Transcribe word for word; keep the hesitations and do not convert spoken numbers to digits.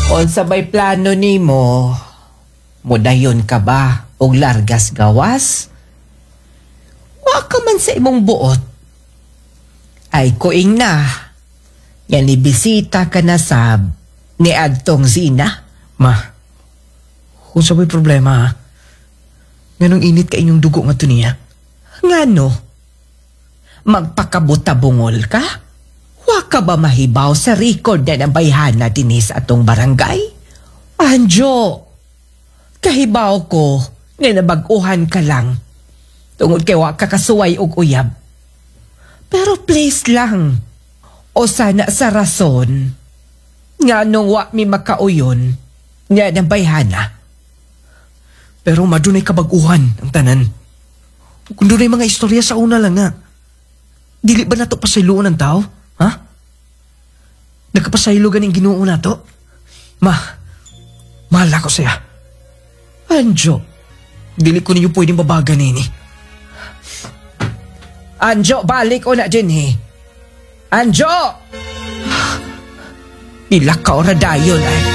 On sa may plano nimo, mudayon ka ba og largas gawas? Wa ka man sa imong buot. Ay kuing na. Yan ibisita ka na sab ni Adtong Zina. Ma, kung sa may problema ha, nganong init ka inyong dugo nga to niya? Ngano? Magpakabutabungol ka? Wa ka ba mahibaw sa record na ng bayhana dinis atong barangay? Anjo, kahibaw ko nga nabag-uhan ka lang. Tungod kay wa ka kasuway og uyab. Pero please lang, o sana sa rason, nga nung wa mi makauyon, nga ng bayhana. Pero madunay kabag-uhan ang tanan. Kung dunay mga istorya sa una lang nga, dili ba nato pasayloon ng tao? Ha? Nagkapasaylo ganing Ginoo nato? Ma, mahal ako siya. Anjo, dili ko ninyo pwedeng babagan nini. Anjo, balik o na din eh. Anjo! Nila ka ora dayon ay.